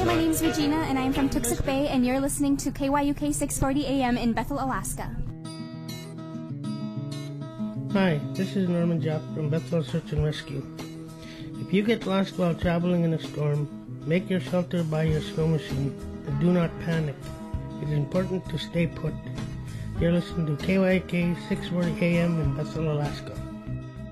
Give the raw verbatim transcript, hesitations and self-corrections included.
Hi, my name is Regina, and I am from Tuxuk Bay, and you're listening to K Y U K six forty A M in Bethel, Alaska. Hi, this is Norman Japp from Bethel Search and Rescue. If you get lost while traveling in a storm, make your shelter by your snow machine, but do not panic. It is important to stay put. You're listening to K Y U K six forty A M in Bethel, Alaska.